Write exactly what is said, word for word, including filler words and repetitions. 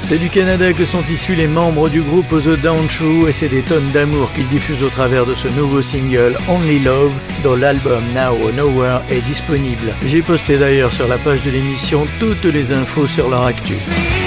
C'est du Canada que sont issus les membres du groupe The Down True et c'est des tonnes d'amour qu'ils diffusent au travers de ce nouveau single Only Love dont l'album Now or Nowhere est disponible. J'ai posté d'ailleurs sur la page de l'émission toutes les infos sur leur actu.